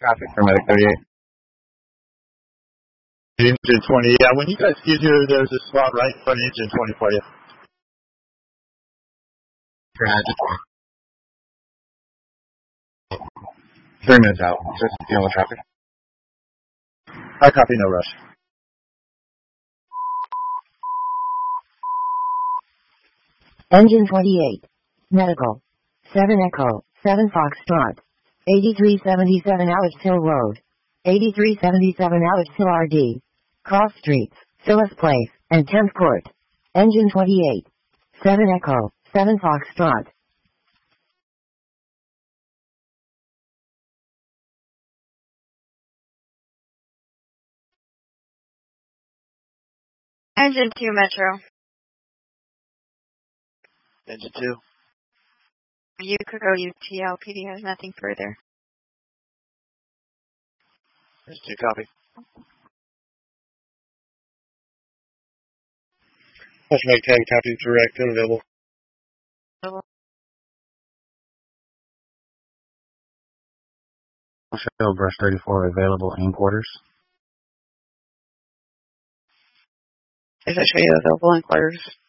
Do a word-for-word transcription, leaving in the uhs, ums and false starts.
Traffic for Medic thirty-eight. Engine twenty, yeah, when you guys get here, there's a spot right in front of engine twenty for you. For engine twenty. Three minutes out. Just dealing with traffic. I copy, no rush. Engine twenty-eight. Medical. seven Echo, seven Foxtrot. eighty-three seventy-seven Alex Hill Road. eighty-three seventy-seven Alex Hill R D. Cross Streets, Phyllis Place, and tenth Court. Engine twenty-eight. seven Echo, seven Foxtrot. Engine two Metro. Engine two. You could go U T L. P D has nothing further. Engine two, copy. Let's make ten, copy, direct, unavailable. Show brush thirty-four available in quarters. Is that show you available in quarters?